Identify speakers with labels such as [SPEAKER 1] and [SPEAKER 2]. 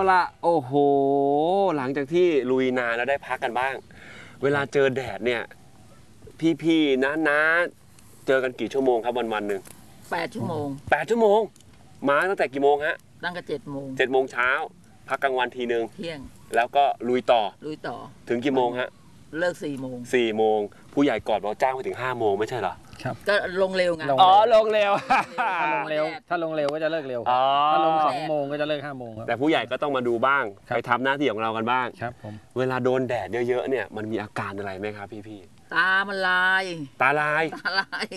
[SPEAKER 1] ละโอ้โหหลังจากที่ลุยนาแล้วได้พักกันบ้างเวลาเจอแดดเนี่ยพี่ๆนะเจอกันกี่ชั่วโมงครับวันหนึ่ง
[SPEAKER 2] 8 ชั่วโมง
[SPEAKER 1] 8 ชั่วโมงมาตั้งแต่กี่โมงฮะ
[SPEAKER 2] ตั้งแต่7 โมง
[SPEAKER 1] 7 โมงเช้าพักกลางวันทีนึง
[SPEAKER 2] เที่ยง
[SPEAKER 1] แล้วก็ลุยต่อ
[SPEAKER 2] ถึ
[SPEAKER 1] งกี่โมงฮะ
[SPEAKER 2] เลิก4 โมง
[SPEAKER 1] 4 โมงผู้ใหญ่ก่อนเราจ้างไปถึง5 โมงไม่ใช่เหรอ
[SPEAKER 3] ครับ
[SPEAKER 2] ก็ลงเร็วไง
[SPEAKER 1] อ๋อลงเร็ว
[SPEAKER 3] ถ้าลงเร็วก็จะเลิกเร็วถ้าลง2 โมงก็จะเลิก5 โมงครับ
[SPEAKER 1] แต่ผู้ใหญ่ก็ต้องมาดูบ้างไปทำหน้าที่ของเรากันบ้าง
[SPEAKER 3] ครับผม
[SPEAKER 1] เวลาโดนแดดเยอะๆเนี่ยมันมีอาการอะไรไหมครับพี่
[SPEAKER 2] ตามันลาย
[SPEAKER 1] ตาลาย